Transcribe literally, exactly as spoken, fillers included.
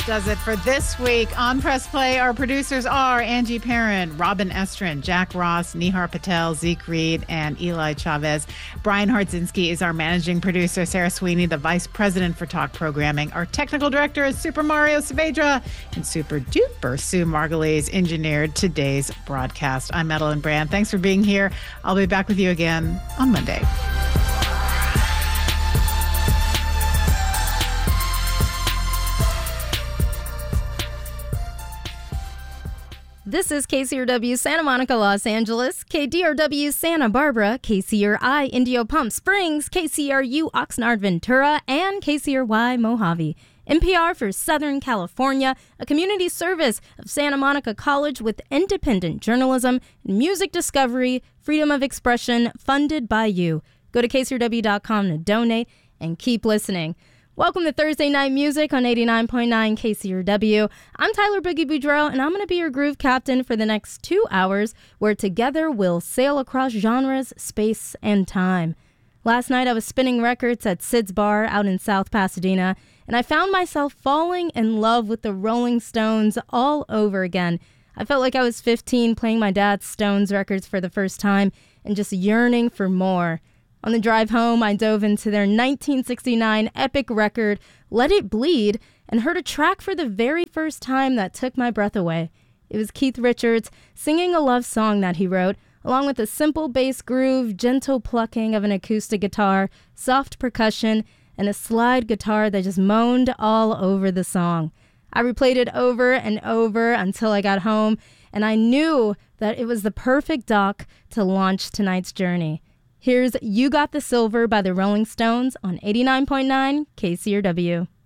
Does it for this week on Press Play. Our producers are Angie Perrin, Robin Estrin, Jack Ross, Nihar Patel, Zeke Reed, and Eli Chavez. Brian Hartzinski is our managing producer. Sarah Sweeney, the vice president for talk programming. Our technical director is Super Mario Saavedra, and Super Duper Sue Margulies engineered today's broadcast. I'm Madeline Brand. Thanks for being here. I'll be back with you again on Monday. This is K C R W Santa Monica, Los Angeles, K D R W Santa Barbara, K C R I Indio Palm Springs, K C R U Oxnard Ventura, and K C R Y Mojave. N P R for Southern California, a community service of Santa Monica College with independent journalism, music discovery, freedom of expression, funded by you. Go to K C R W dot com to donate and keep listening. Welcome to Thursday Night Music on eighty-nine point nine K C R W. I'm Tyler Boogie Boudreau, and I'm going to be your groove captain for the next two hours, where together we'll sail across genres, space, and time. Last night I was spinning records at Sid's Bar out in South Pasadena, and I found myself falling in love with the Rolling Stones all over again. I felt like I was fifteen playing my dad's Stones records for the first time and just yearning for more. On the drive home, I dove into their nineteen sixty-nine epic record, Let It Bleed, and heard a track for the very first time that took my breath away. It was Keith Richards singing a love song that he wrote, along with a simple bass groove, gentle plucking of an acoustic guitar, soft percussion, and a slide guitar that just moaned all over the song. I replayed it over and over until I got home, and I knew that it was the perfect doc to launch tonight's journey. Here's You Got the Silver by the Rolling Stones on eighty-nine point nine K C R W.